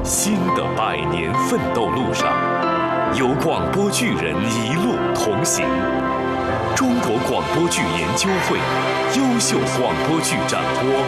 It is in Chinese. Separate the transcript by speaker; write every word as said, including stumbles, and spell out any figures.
Speaker 1: 新的百年奋斗路上，有广播剧人一路同行。中国广播剧研究会优秀广播剧展播